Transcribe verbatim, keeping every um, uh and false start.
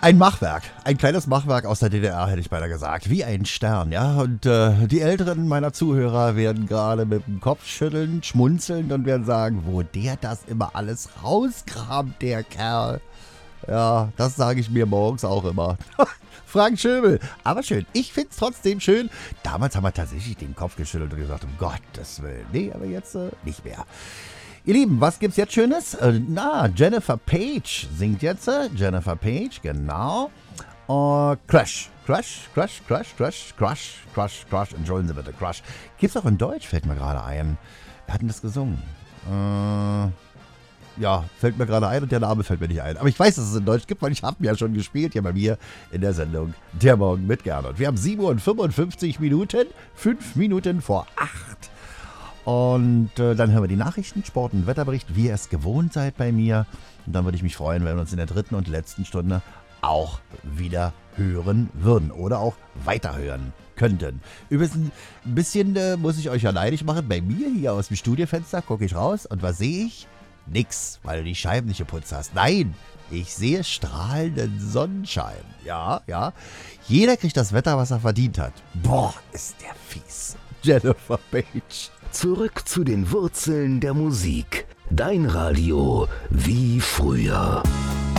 Ein Machwerk, ein kleines Machwerk aus der D D R, hätte ich beinahe gesagt. Wie ein Stern, ja. Und äh, die Älteren meiner Zuhörer werden gerade mit dem Kopf schütteln, schmunzeln und werden sagen, wo der das immer alles rauskramt, der Kerl. Ja, das sage ich mir morgens auch immer. Frank Schöbel. Aber schön. Ich finde es trotzdem schön. Damals haben wir tatsächlich den Kopf geschüttelt und gesagt, um Gottes Willen. Nee, aber jetzt äh, nicht mehr. Ihr Lieben, was gibt's jetzt Schönes? Äh, na, Jennifer Page singt jetzt. Äh, Jennifer Page, genau. Uh, Crush. Crush, Crush, Crush, Crush, Crush, Crush, Crush. Entschuldigen Sie bitte, Crush. Gibt's auch in Deutsch, fällt mir gerade ein. Wer hat denn das gesungen? Äh... Ja, fällt mir gerade ein und der Name fällt mir nicht ein. Aber ich weiß, dass es in Deutsch gibt, weil ich habe ihn ja schon gespielt hier bei mir in der Sendung Der Morgen mit Gernot. Wir haben sieben Uhr fünfundfünfzig Minuten, fünf Minuten vor acht. Und äh, dann hören wir die Nachrichten, Sport- und Wetterbericht, wie ihr es gewohnt seid bei mir. Und dann würde ich mich freuen, wenn wir uns in der dritten und letzten Stunde auch wieder hören würden oder auch weiterhören könnten. Übrigens ein bisschen äh, muss ich euch ja neidisch machen. Bei mir hier aus dem Studiofenster gucke ich raus und was sehe ich? Nix, weil du die Scheiben nicht geputzt hast. Nein, ich sehe strahlenden Sonnenschein. Ja, ja. Jeder kriegt das Wetter, was er verdient hat. Boah, ist der fies. Jennifer Page. Zurück zu den Wurzeln der Musik. Dein Radio wie früher.